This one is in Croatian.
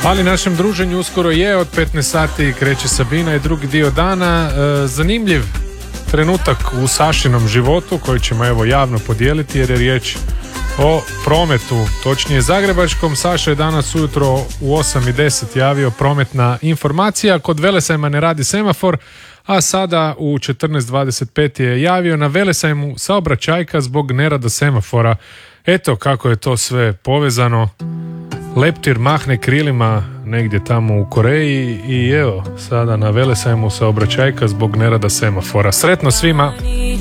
Ali našem druženju uskoro je od 15 sati kreće Sabina i drugi dio dana. Zanimljiv trenutak u Sašinom životu koji ćemo evo javno podijeliti jer je riječ o prometu, točnije zagrebačkom. Saša je danas ujutro u 8:10 javio prometna informacija, kod Velesajma ne radi semafor, a sada u 14:25 je javio na Velesajmu saobraćajka zbog nerada semafora. Eto kako je to sve povezano. Leptir mahne krilima negdje tamo u Koreji i evo sada na Velesajmu saobraćajka zbog nerada semafora. Sretno svima!